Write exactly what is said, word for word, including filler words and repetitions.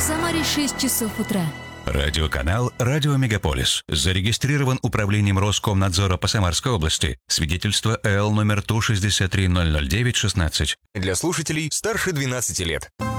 Самаре шесть часов утра. Радиоканал «Радио Мегаполис» зарегистрирован Управлением Роскомнадзора по Самарской области. Свидетельство эл номер Ту шестьдесят три ноль ноль девять шестнадцать. Для слушателей старше двенадцати лет.